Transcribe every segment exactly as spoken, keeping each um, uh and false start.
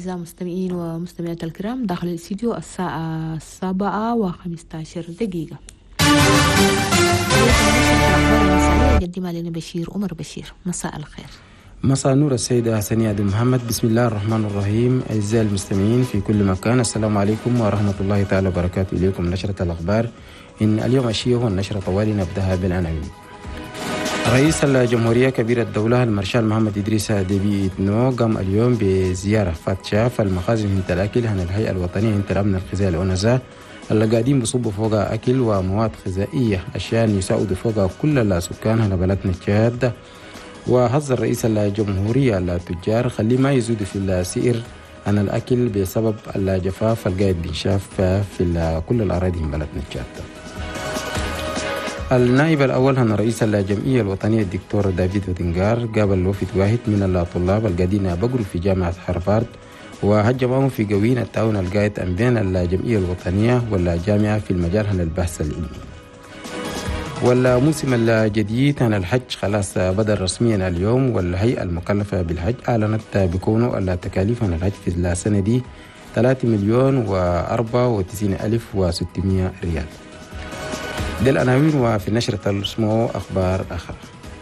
أعزائي المستمعين ومستمعات الكرام، داخل الاستديو الساعة السابعة وخمسة عشر دقيقة. يقدمها لنا بشير عمر بشير. مساء الخير. مساء نور السيدة حسنية عبد محمد. بسم الله الرحمن الرحيم. أعزائي المستمعين في كل مكان، السلام عليكم ورحمة الله تعالى وبركاته. إليكم نشرة الأخبار إن اليوم أشياء والنشرة طوالي نبدأها بالعناوين. رئيس الجمهورية كبير الدولة المارشال محمد إدريس ديبي إتنو قام اليوم بزيارة فاتشة في المخازن هنت الأكل عن الهيئة الوطنية هنت الأمن الغذائي الأونزا اللي قاعدين بصبوا فوق أكل ومواد غذائية أشياء يساعدوا فوق كل السكان هنا بلدنا تشاد. وحذر رئيس الجمهورية التجار خلي ما يزيدوا في السعر عن الأكل بسبب الجفاف القاعد بينشاف في كل الأراضي من بلدنا تشاد. النائب الأول هنا رئيس الجمعية الوطنية الدكتور دافيد ودنجار قابل وفد واحد من الطلاب القاعدين بقروا في جامعة هارفارد وهجمهم في قوين التعاون القائد بين الجمعية الوطنية والجامعة في المجال هنا البحث العلمي. والموسم الجديد عن الحج خلاص بدأ رسميا اليوم، والهيئة المكلفة بالحج أعلنت بكونه التكاليف عن الحج في السنة دي ثلاثة مليون وأربعة وتسعين ألف وستمائة ريال. دي العناوين، وفي نشرة الاسمو أخبار أخرى.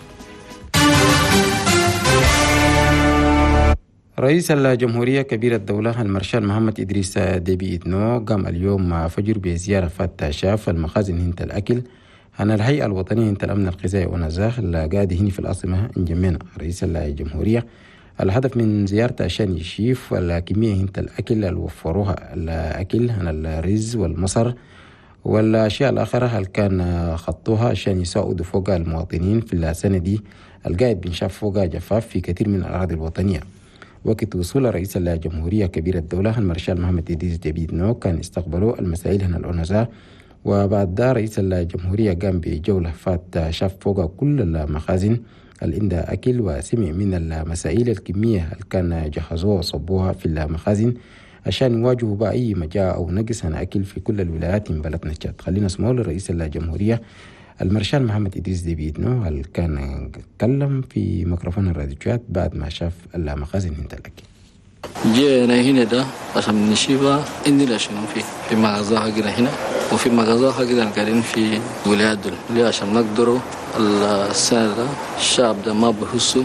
رئيس الجمهورية كبير الدولة المارشال محمد إدريس ديبي إتنو قام اليوم فجر بزيارة فاتة شاف المخازن هنت الأكل عن الهيئة الوطنية هنت الأمن الغذائي ونزاخ اللي قاعد هنا في العاصمة انجمينا. رئيس الجمهورية الهدف من زيارته عشان يشيف الكمية هنت الأكل اللي وفروها الأكل عن الرز والمصر والأشياء الآخرة اللي كان خطوها عشان يساعدوا فوق المواطنين في السنة دي القاعد بنشاف فوق جفاف في كثير من الأراضي الوطنية. وقت وصول رئيس الجمهورية كبير الدولة المارشال محمد إدريس ديبي إتنو كان استقبلوا المسائل هنا الأونزا، وبعد ده رئيس الجمهورية قام بجولة فات شاف فوق كل المخازن اللي عندها أكل وسمع من المسائل الكمية اللي كان جهزوها وصبوها في المخازن عشان يواجهوا بأي مجاعة أو نقص عن أكل في كل الولايات من بلدنا تشاد. خلينا نسمعوا لرئيس الجمهورية المارشال محمد إدريس ديبي إتنو اللي كان تكلم في ميكروفون الراديو تشاد بعد ما شاف المخازن هنت الأكل. جينا هنا ده عشان نشيبها عندنا شنو في في مغازة حقنا هنا وفي مغازة حقنا قاعدين في ولايات دول ليه عشان نقدروا السنة ده الشعب ده ما بحسوا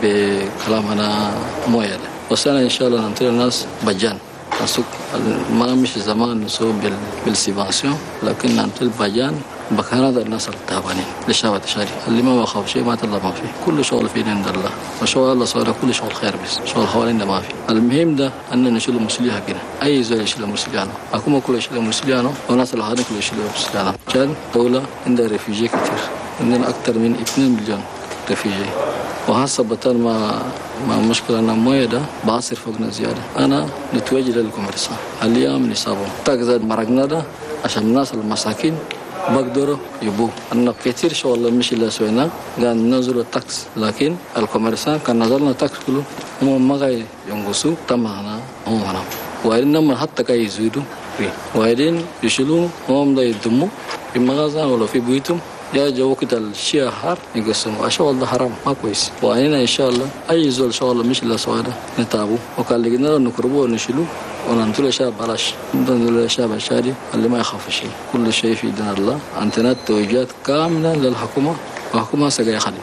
بكلامنا مويه ده، والسنة إن شاء الله ننتظر الناس بجان نسوق ما مش زمان نسوق بالسيباسيون، لكن ننتظر بجان بكان هذا الناس التعبانين للشعب الشاري اللي ما بخاف شيء ما تلا ما فيه، كل شغل فينا عند الله وشغل الله صار كل شغل خير، بس شغل حوالينا ما في. المهم ده أننا نشيل المسؤولية كده، أي زول يشيل المسؤولية أكو كل يشيل المسؤولية والناس اللي هذا كل يشيل المسؤولية. كان دولة عندها ريفيجي كتير، عندنا أكثر من اثنين مليون ريفيجي، وهسه بطل ما ما مشكلة أنا مويه ده بعصر فوقنا زيادة. أنا نتوجه للكوميرسان اليوم نصابهم تجزد مرقنا ده عشان الناس المساكين بقدروا يبوه. أنا كثير شغل مش اللي سوينا قال ننزل التاكس، لكن الكوميرسان كان نزلنا تاكس كله هم ما غاي ينقصوا تماما هم هنا، وإنما حتى كاي يزيدوا فيه، وإذن يشيلوا هم ده يدموا في مغازان ولا في بيوتهم يا جو كده الشيء حار يقسموا الشغل ده حرام ما كويس. وأنا إن شاء الله أي زول شغل مش اللي سوينا نتابعه، وقال لقينا نقربه ونشيله وننتظر الشعب بلاش، ننتظر الشعب الشادي اللي ما يخاف شيء. كل شيء في دين الله، عندنا توجيهات كاملة للحكومة والحكومة سجايا خلي.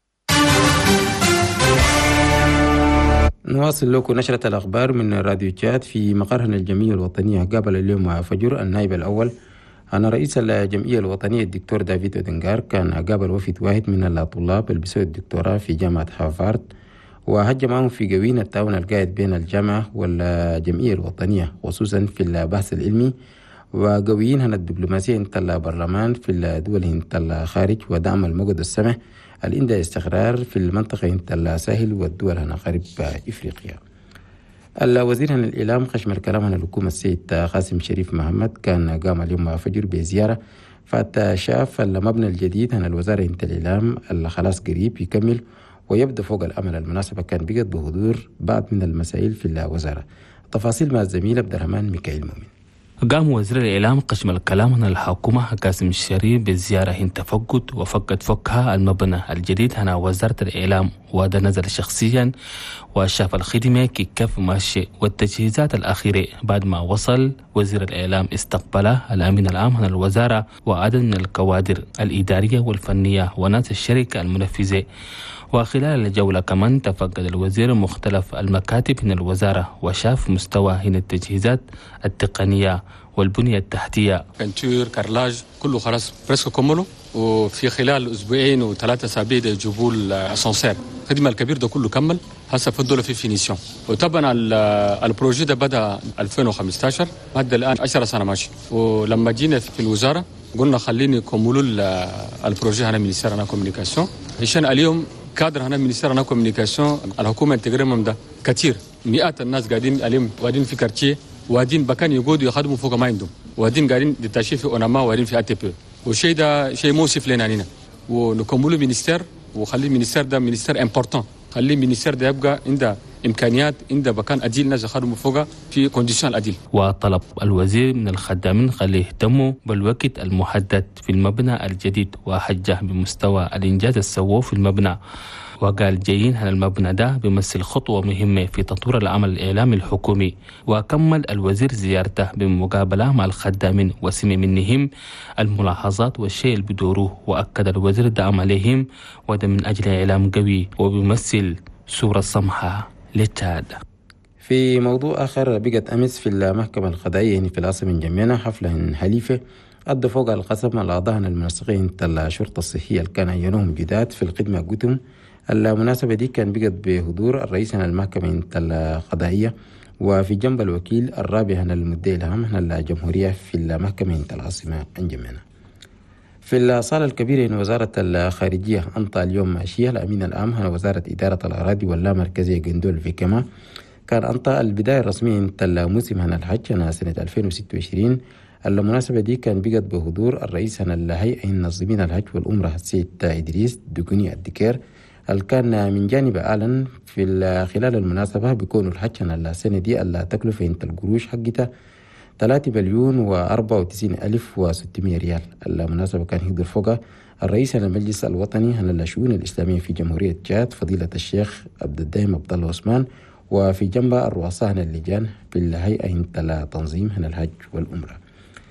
نواصل لكم نشرة الأخبار من راديو تشاد. في مقرهن الجمعية الوطنية قابل اليوم فجر النائب الأول أنا رئيس الجمعية الوطنية الدكتور دافيد ودنجار كان قابل وفد واحد من الطلاب اللي بيسووا الدكتوراه في جامعة هارفارد وهجمهم في قوين التعاون القائد بين الجامعة والجمعية الوطنية خصوصا في البحث العلمي، وقويين هنا الدبلوماسية انت البرلمان في الدول انت الخارج ودعم الموجود السمح اللي عنده استقرار في المنطقة انت الساحل والدول هنا خارج إفريقيا. الوزير هنا الإعلام خشم الكلام هنا الحكومة السيد قاسم شريف محمد كان قام اليوم فجر بزيارة فات شاف المبنى الجديد هنا الوزارة انت الإعلام اللي خلاص قريب يكمل ويبدأ فوق الأمل. المناسبة كان بقت بحضور بعض من المسائل في الوزارة. تفاصيل مع الزميل عبد الرحمن ميكائيل مؤمن. قام وزير الإعلام قسم الكلام عن الحكومة قاسم الشريف بالزيارة هند تفقد وفقد فكها المبنى الجديد هنا وزارة الإعلام، وهذا نزل شخصيا وشاف الخدمة كيف ماشي والتجهيزات الأخيرة. بعد ما وصل وزير الإعلام استقبله الأمين العام عن الوزارة وعدد من الكوادر الإدارية والفنية وناس الشركة المنفذة. وخلال الجولة كمان تفقد الوزير مختلف المكاتب من الوزارة وشاف مستوى هنا التجهيزات التقنية والبنية التحتية. بنتور كارلاج كله خلاص بريسكو كملوا، وفي خلال أسبوعين وثلاثة أسابيع يجيبوا الأسانسير. الخدمة الكبير ده كله كمل، هسه فضلوا في فينيسيون. وطبعا البروجي ده بدأ ألفين وخمسة عشر هذا الآن عشر سنة ماشي. ولما جينا في الوزارة قلنا خليني يكملوا البروجي هنا مينيستير هنا كوميونيكاسيون، عشان اليوم كادر هنا مينيستير هنا كوميونيكاسيون الحكومة انتجرمهم ده كتير، مئات الناس قاعدين اليوم وقاعدين في كارتيه وقاعدين بكان يقعدوا يخدموا فوق ما عندهم، وقاعدين قاعدين ديتاشي في اوناما وقاعدين في اتي بي، والشيء ده شيء مؤسف لنا هنا. ونكملوا مينيستير وخلي المينيستير ده مينيستير امبورطون، خلي المينيستير ده يبقى عنده امكانيات، عنده مكان اديل ناس يخدموا فوقها في كونديشن اديل. وطلب الوزير من الخدامين خليه يهتموا بالوقت المحدد في المبنى الجديد، وحجه بمستوى الانجاز السووه في المبنى. وقال جايين على المبنى ده بيمثل خطوة مهمة في تطوير العمل الإعلامي الحكومي. وكمل الوزير زيارته بمقابلة مع الخدامين وسمع منهم الملاحظات والشيء اللي بدوروه، وأكد الوزير دعم عليهم وده من أجل إعلام قوي وبيمثل صورة سمحة للتشاد. في موضوع آخر، بقت أمس في المحكمة القضائية في العاصمة الجمينة حفلة حليفة أدى فوق القسم الأعضاء المنسقين الشرطة الصحية اللي كان عينوهم جداد في الخدمة قدم. المناسبة دي كان بقت بحضور الرئيس عن المحكمة القضائية وفي جنب الوكيل الرابع عن المدعي العام عن الجمهورية في المحكمة العاصمة الجمينة. في الصالة الكبيرة من وزارة الخارجية أنطى اليوم ماشية الأمين العام عن وزارة إدارة الأراضي واللامركزية جندول في كما كان أنطى البداية الرسمية من الموسم عن الحج عن سنة ألفين وستة وعشرين. المناسبة دي كان بقت بحضور الرئيس عن الهيئة المنظمين الحج والأمرة السيد إدريس دقوني الدكير، اللي كان من جانب أعلن في خلال المناسبة بيكون الحج عن السنة دي اللي تكلفة انت القروش حقتها ثلاثة مليون وأربعة وتسعين ألف وستمائة ريال. المناسبة كان يحضر فوقها الرئيس عن المجلس الوطني عن الشؤون الإسلامية في جمهورية تشاد فضيلة الشيخ عبد الدايم عبد الله عثمان، وفي جنب الرؤساء عن اللجان بالهيئة انت لتنظيم عن الحج والأمرة.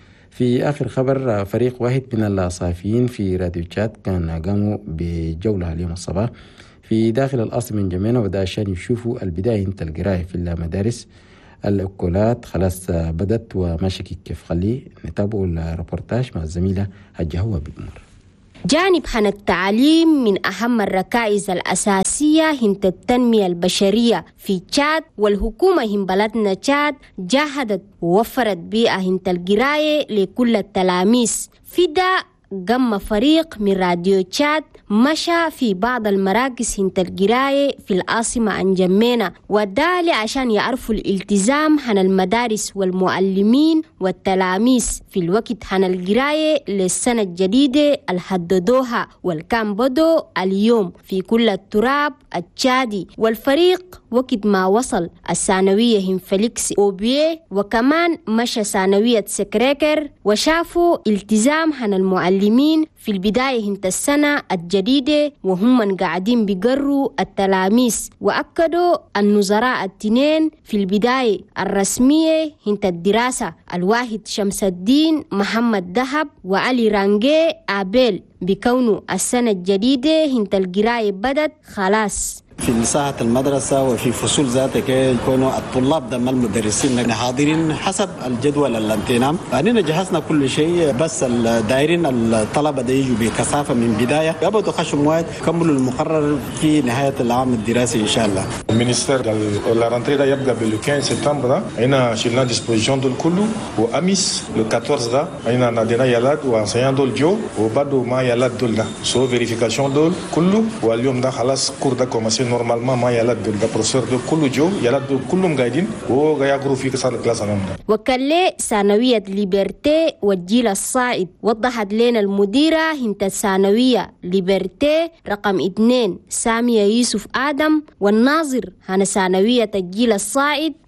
في آخر خبر، فريق واحد من الصحفيين في راديو تشاد كان قاموا بجولة اليوم الصباح في داخل العاصمة الجمينة، وده عشان يشوفوا البداية انت القراية في المدارس. الأكولات خلاص بدت وماشي كيف. خلي نتابعوا الريبورتاج مع الزميلة حجة هو بالأمور. جانب حن التعليم من أهم الركائز الأساسية هند التنمية البشرية في تشاد، والحكومة هم بلدنا تشاد جاهدت ووفرت بيئة هند القراية لكل التلاميذ. في ده قام فريق من راديو تشاد مشى في بعض المراكز هند القراية في العاصمة الجمينة، وده عشان يعرفوا الالتزام عن المدارس والمعلمين والتلاميذ في الوقت عن القراية للسنة الجديدة الحددوها، والكان بدو اليوم في كل التراب التشادي. والفريق وقت ما وصل الثانوية هم فيليكس أوبيه وكمان مشى ثانوية سكريكر وشافوا التزام عن المعلمين في البداية هنت السنة الجديدة وهم من قاعدين بيقروا التلاميذ، وأكدوا النظراء التنين في البداية الرسمية هنت الدراسة الواحد شمس الدين محمد دهب وعلي رانجي آبيل بكونوا السنة الجديدة هنت القراية بدت خلاص. في ساحة المدرسة وفي فصول ذاتها يكونوا الطلاب دم المدرسين حاضرين حسب الجدول الانتنام. أننا جهزنا كل شيء، بس الدائرين الطلبة دي يجوا بكثافة من بداية يبدو خشم واحد كملوا المقرر في نهاية العام الدراسي إن شاء الله. المينيستير لا رنتري ده يبقى بال خمسة سبتمبر، هنا شلنا ديسبوزيشن دول كله، وأميس لو أربعتاشر ده هنا نادينا يلاد وانسيان دول جو وبعده ما يلاد دول ده سو فيريفيكاسيون دول كله، واليوم ده خلاص كور ده كوماسيون normalement ما يلاد دول ده بروفيسور دول كله جو يلاد دول كلهم قاعدين وقاعد في كسر الكلاس امام. وكله ثانويه ليبرتي والجيل الصاعد. وضحت لنا المديره هنت الثانويه ليبرتي رقم اثنين ساميه يوسف ادم، والناظر عن ثانويه الجيل الصاعد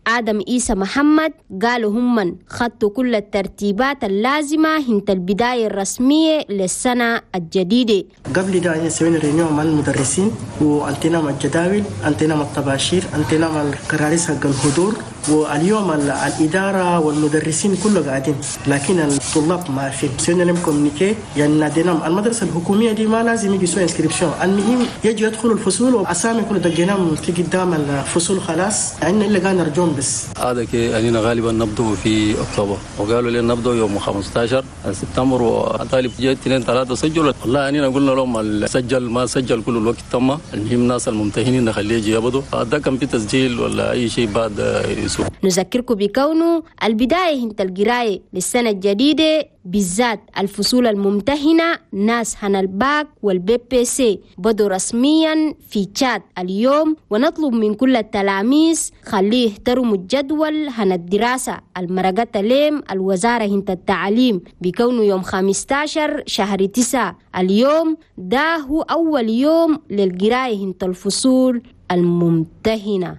آدم إيسى محمد قالوا هم خطوا كل الترتيبات اللازمة هنت البداية الرسمية للسنة الجديدة. قبل ده سوينا رينيو مع المدرسين وانتنام الجداول، انتنام الطباشير، انتنام الكراريس حق الحضور، واليوم الإدارة والمدرسين كله قاعدين لكن الطلاب ما عارفين. سوينا لهم كومنيكي يعني نادينام المدرسة الحكومية دي ما لازم يجي يسوي انسكريبشن، المهم يجي يدخلوا الفصول وأسامي كله دقيناهم في قدام الفصول خلاص، عندنا إلا قاعد نرجون بس. هذا كي أننا غالبا نبدو في أكتوبر وقالوا لي نبدو يوم خمسة عشر سبتمبر وطالب جاء اثنين ثلاثة سجلوا. والله أننا قلنا لهم سجل ما سجل كل الوقت تم، المهم ناس الممتهنين نخليه يجي يبدو، هذا كان في تسجيل ولا أي شيء بعد يسوق. نذكركم بكونه البداية هنت القراية للسنة الجديدة بالذات الفصول الممتهنة ناس هنا الباك والبي بي سي بدوا رسميا في تشاد اليوم، ونطلب من كل التلاميذ خليه يحترموا الجدول هنا الدراسة المرقة ليم الوزارة هنت التعليم بكونه يوم خمسة عشر شهر تسعة. اليوم ده هو أول يوم للقراية هنت الفصول الممتهنة.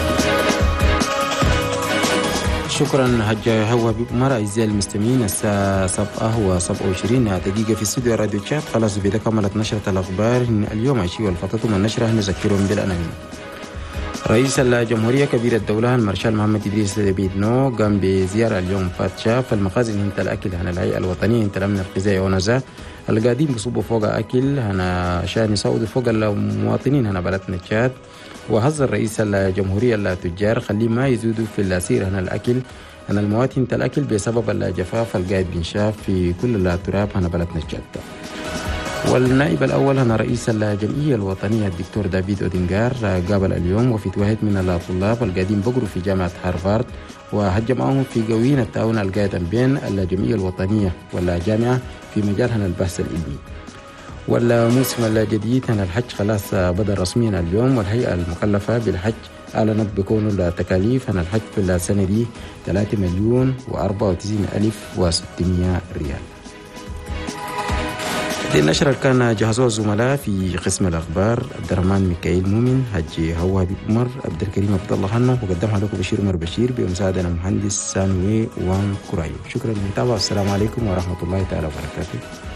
شكرا حاج هوا بمر. أعزائي المستمعين الساعة سبعة وسبعة وعشرين دقيقة في استوديو راديو تشاد. خلاص بدا كملت نشرة الأخبار اليوم عشية والفتاة من النشرة نذكرهم بالعناوين. رئيس الجمهورية كبير الدولة المارشال محمد إدريس ديبي إتنو قام بزيارة اليوم فاتشا في المخازن هنت الأكل عن الهيئة الوطنية هنت الأمن الغذائي ونزا القاعدين بصوبوا فوق أكل هنا عشان يساعدوا فوق المواطنين هنا بلدنا تشاد. وحذر رئيس الجمهورية التجار خليه ما يزودوا في الأسير هنا الأكل هنا المواد هنت الأكل بسبب الجفاف القاعد بينشاف في كل التراب هنا بلدنا تشاد. والنائب الأول هنا رئيس الجمعية الوطنية الدكتور دافيد أودينغار قابل اليوم وفي واحد من الطلاب القاعدين بقروا في جامعة هارفارد وهجم معهم في قوين التعاون القائد بين الجمعية الوطنية والجامعة في مجال هنا البحث العلمي. والموسم الجديد هنا الحج خلاص بدأ رسميا اليوم، والهيئة المكلفة بالحج أعلنت بكون التكاليف هنا الحج في السنة دي ثلاثة مليون وأربعة وتسعين ألف وستمائة ريال. دي النشرة كان جهزوها الزملاء في قسم الأخبار عبد الرحمن ميكائيل مؤمن، حج هوا عمر، عبد الكريم عبد الله حنو، وقدمها لكم بشير عمر بشير بمساعدة المهندس سانوي وان كورايو. شكرا للمتابعة والسلام عليكم ورحمة الله تعالى وبركاته.